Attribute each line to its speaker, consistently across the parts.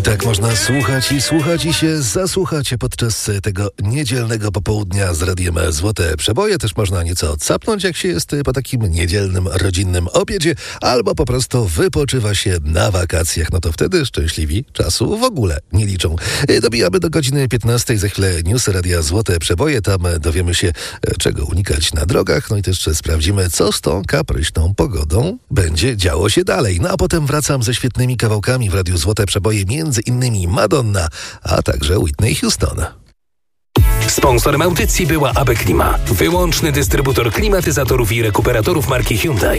Speaker 1: tak można słuchać i się zasłuchać podczas tego niedzielnego popołudnia z Radiem Złote Przeboje. Też można nieco capnąć, jak się jest po takim niedzielnym, rodzinnym obiedzie, albo po prostu wypoczywa się na wakacjach. No to wtedy szczęśliwi czasu w ogóle nie liczą. Dobijamy do godziny 15. Za chwilę newsy Radia Złote Przeboje. Tam dowiemy się, czego unikać na drogach. No i też sprawdzimy, co z tą kapryśną pogodą będzie działo się dalej. No a potem wracam ze świetnymi kawałkami w Radiu Złote Przeboje, między innymi Madonna, a także Whitney Houston.
Speaker 2: Sponsorem audycji była AB Klima. Wyłączny dystrybutor klimatyzatorów i rekuperatorów marki Hyundai.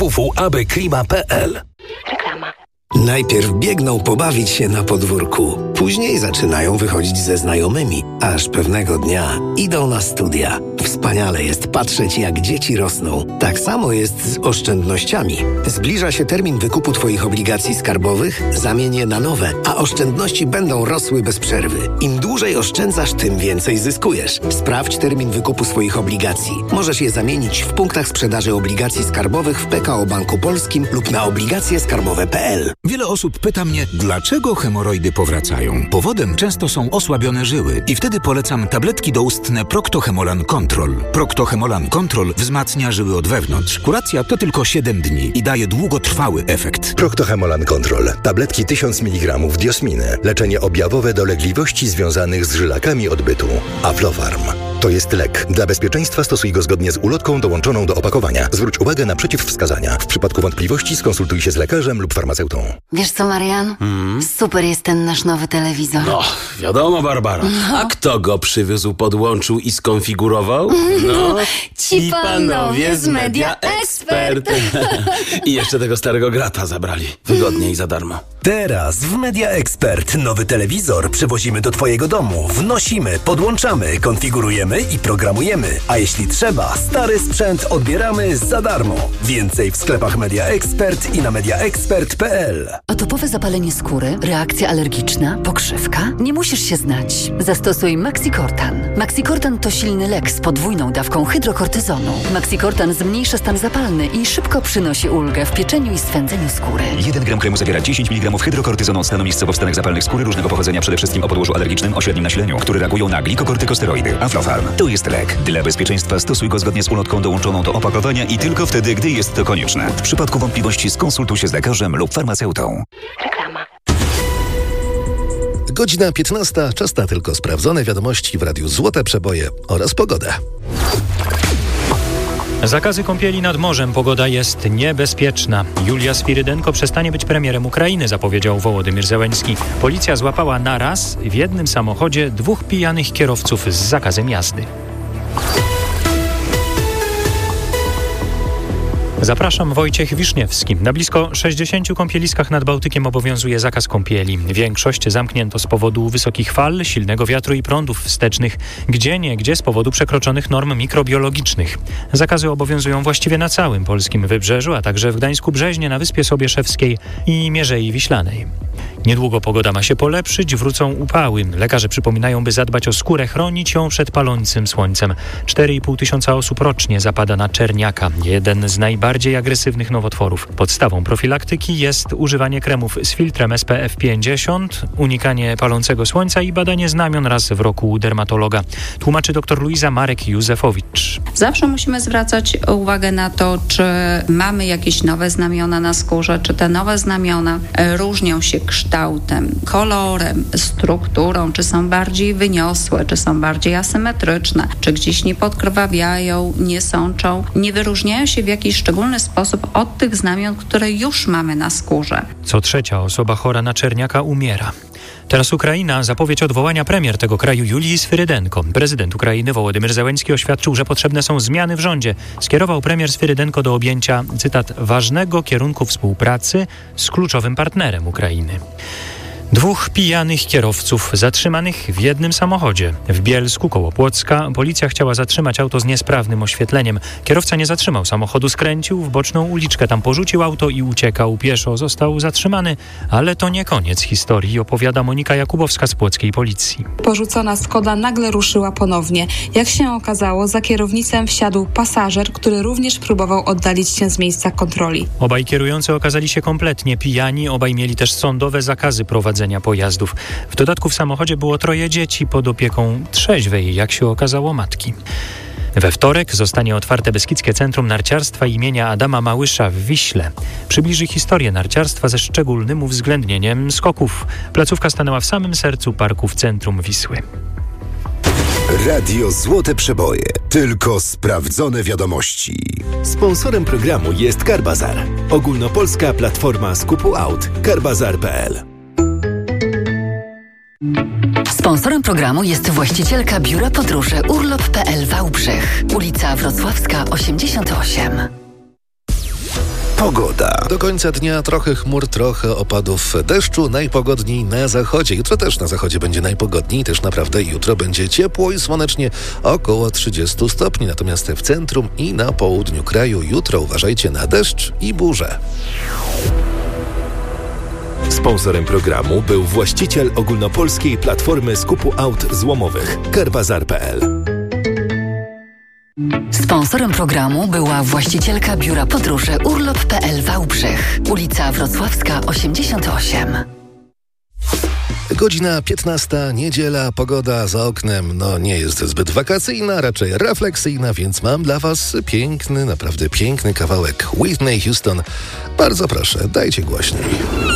Speaker 2: www.abklima.pl.
Speaker 3: Reklama.
Speaker 4: Najpierw biegną pobawić się na podwórku, później zaczynają wychodzić ze znajomymi, aż pewnego dnia idą na studia. Wspaniale jest patrzeć, jak dzieci rosną. Tak samo jest z oszczędnościami. Zbliża się termin wykupu Twoich obligacji skarbowych, zamień je na nowe, a oszczędności będą rosły bez przerwy. Im dłużej oszczędzasz, tym więcej zyskujesz. Sprawdź termin wykupu swoich obligacji. Możesz je zamienić w punktach sprzedaży obligacji skarbowych w PKO Banku Polskim lub na obligacjeskarbowe.pl.
Speaker 5: Wiele osób pyta mnie, dlaczego hemoroidy powracają. Powodem często są osłabione żyły i wtedy polecam tabletki doustne Procto-Hemolan Control. Procto-Hemolan Control wzmacnia żyły od wewnątrz. Kuracja to tylko 7 dni i daje długotrwały efekt.
Speaker 6: Procto-Hemolan Control. Tabletki 1000 mg diosminy. Leczenie objawowe dolegliwości związanych z żylakami odbytu. Aflofarm. To jest lek. Dla bezpieczeństwa stosuj go zgodnie z ulotką dołączoną do opakowania. Zwróć uwagę na przeciwwskazania. W przypadku wątpliwości skonsultuj się z lekarzem lub farmaceutą.
Speaker 3: Wiesz co, Marian? Super jest ten nasz nowy telewizor.
Speaker 7: No, wiadomo, Barbara. A kto go przywiózł, podłączył i skonfigurował? No,
Speaker 3: ci panowie z Media Expert.
Speaker 7: I jeszcze tego starego grata zabrali. Wygodnie i za darmo.
Speaker 8: Teraz w Media Expert nowy telewizor przywozimy do Twojego domu. Wnosimy, podłączamy, konfigurujemy i programujemy. A jeśli trzeba, stary sprzęt odbieramy za darmo. Więcej w sklepach Media Expert i na mediaexpert.pl.
Speaker 9: Atopowe zapalenie skóry, reakcja alergiczna, pokrzywka? Nie musisz się znać. Zastosuj Maxicortan. Maxicortan to silny lek z podwójną dawką hydrokortyzonu. Maxicortan zmniejsza stan zapalny i szybko przynosi ulgę w pieczeniu i swędzeniu skóry.
Speaker 10: 1 gram kremu zawiera 10 mg hydrokortyzonu od stanu miejscowo w stanach zapalnych skóry różnego pochodzenia, przede wszystkim o podłożu alergicznym o średnim nasileniu, które reagują na glikokortykosteroidy. Aflofarm. To jest lek. Dla bezpieczeństwa stosuj go zgodnie z ulotką dołączoną do opakowania i tylko wtedy, gdy jest to konieczne. W przypadku wątpliwości skonsultuj się z lekarzem lub farmaceutą.
Speaker 3: Reklama.
Speaker 1: Godzina 15. Czas na tylko sprawdzone wiadomości w Radiu Złote Przeboje oraz pogodę.
Speaker 11: Zakazy kąpieli nad morzem. Pogoda jest niebezpieczna. Julia Swirydenko przestanie być premierem Ukrainy, zapowiedział Wołodymyr Zełenski. Policja złapała naraz w jednym samochodzie 2 pijanych kierowców z zakazem jazdy. Zapraszam, Wojciech Wiszniewski. Na blisko 60 kąpieliskach nad Bałtykiem obowiązuje zakaz kąpieli. Większość zamknięto z powodu wysokich fal, silnego wiatru i prądów wstecznych, gdzieniegdzie z powodu przekroczonych norm mikrobiologicznych. Zakazy obowiązują właściwie na całym polskim wybrzeżu, a także w Gdańsku-Brzeźnie, na Wyspie Sobieszewskiej i Mierzei Wiślanej. Niedługo pogoda ma się polepszyć, wrócą upały. Lekarze przypominają, by zadbać o skórę, chronić ją przed palącym słońcem. 4,5 tysiąca osób rocznie zapada na czerniaka, jeden z najbardziej agresywnych nowotworów. Podstawą profilaktyki jest używanie kremów z filtrem SPF 50, unikanie palącego słońca i badanie znamion raz w roku u dermatologa. Tłumaczy dr Luiza Marek-Józefowicz.
Speaker 12: Zawsze musimy zwracać uwagę na to, czy mamy jakieś nowe znamiona na skórze, czy te nowe znamiona różnią się kształtem, kolorem, strukturą, czy są bardziej wyniosłe, czy są bardziej asymetryczne, czy gdzieś nie podkrwawiają, nie sączą, nie wyróżniają się w jakiś szczególny sposób od tych znamion, które już mamy na skórze.
Speaker 11: Co 3. osoba chora na czerniaka umiera. Teraz Ukraina. Zapowiedź odwołania premier tego kraju Julii Swirydenko. Prezydent Ukrainy Wołodymyr Zełenski oświadczył, że potrzebne są zmiany w rządzie. Skierował premier Swirydenko do objęcia, cytat, ważnego kierunku współpracy z kluczowym partnerem Ukrainy. 2 pijanych kierowców zatrzymanych w jednym samochodzie. W Bielsku koło Płocka policja chciała zatrzymać auto z niesprawnym oświetleniem. Kierowca nie zatrzymał samochodu, skręcił w boczną uliczkę. Tam porzucił auto i uciekał. Pieszo został zatrzymany, ale to nie koniec historii, opowiada Monika Jakubowska z płockiej policji.
Speaker 13: Porzucona Skoda nagle ruszyła ponownie. Jak się okazało, za kierownicą wsiadł pasażer, który również próbował oddalić się z miejsca kontroli.
Speaker 11: Obaj kierujący okazali się kompletnie pijani. Obaj mieli też sądowe zakazy prowadzenia prowadzenia pojazdów. W dodatku w samochodzie było 3 dzieci pod opieką trzeźwej, jak się okazało, matki. We wtorek zostanie otwarte Beskidzkie Centrum Narciarstwa imienia Adama Małysza w Wiśle. Przybliży historię narciarstwa ze szczególnym uwzględnieniem skoków. Placówka stanęła w samym sercu parku w centrum Wisły.
Speaker 14: Radio Złote Przeboje. Tylko sprawdzone wiadomości. Sponsorem programu jest Carbazar. Ogólnopolska platforma skupu aut. Carbazar.pl.
Speaker 9: Sponsorem programu jest właścicielka biura podróży Urlop.pl Wałbrzych. Ulica Wrocławska 88.
Speaker 14: Pogoda.
Speaker 1: Do końca dnia trochę chmur, trochę opadów deszczu. Najpogodniej na zachodzie. Jutro też na zachodzie będzie najpogodniej. Też naprawdę jutro będzie ciepło i słonecznie, około 30 stopni. Natomiast w centrum i na południu kraju jutro uważajcie na deszcz i burzę.
Speaker 14: Sponsorem programu był właściciel ogólnopolskiej platformy skupu aut złomowych Carbazar.pl.
Speaker 9: Sponsorem programu była właścicielka biura podróży Urlop.pl Wałbrzych. Ulica Wrocławska 88.
Speaker 1: Godzina 15, niedziela, pogoda za oknem nie jest zbyt wakacyjna, raczej refleksyjna, więc mam dla Was piękny, naprawdę piękny kawałek Whitney Houston. Bardzo proszę, dajcie głośniej.